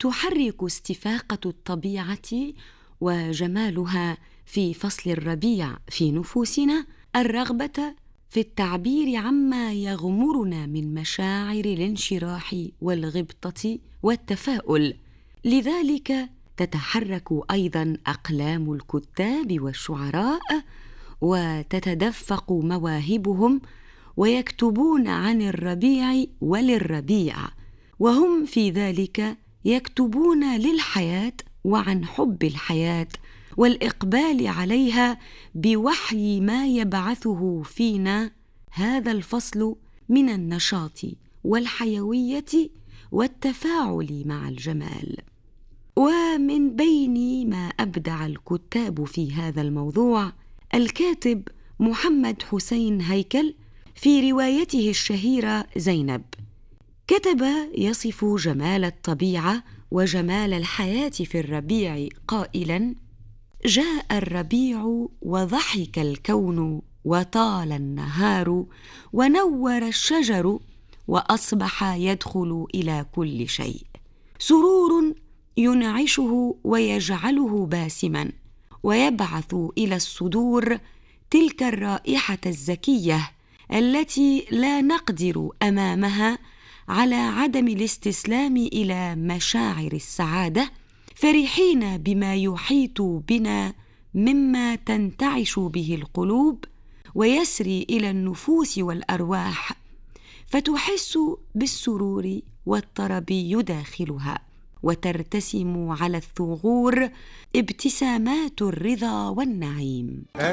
تحرك استفاقة الطبيعة وجمالها في فصل الربيع في نفوسنا الرغبة في التعبير عما يغمرنا من مشاعر الانشراح والغبطة والتفاؤل. لذلك تتحرك أيضاً أقلام الكتاب والشعراء وتتدفق مواهبهم ويكتبون عن الربيع وللربيع، وهم في ذلك يكتبون للحياة وعن حب الحياة والإقبال عليها بوحي ما يبعثه فينا هذا الفصل من النشاط والحيوية والتفاعل مع الجمال. ومن بين ما أبدع الكتاب في هذا الموضوع الكاتب محمد حسين هيكل في روايته الشهيرة زينب، كتب يصف جمال الطبيعة وجمال الحياة في الربيع قائلاً: جاء الربيع وضحك الكون وطال النهار ونور الشجر وأصبح يدخل إلى كل شيء، سرور ينعشه ويجعله باسماً ويبعث إلى الصدور تلك الرائحة الزكية التي لا نقدر أمامها على عدم الاستسلام إلى مشاعر السعادة، فرحين بما يحيط بنا مما تنتعش به القلوب ويسري إلى النفوس والأرواح، فتحس بالسرور والطرب يداخلها، وترتسم على الثغور ابتسامات الرضا والنعيم.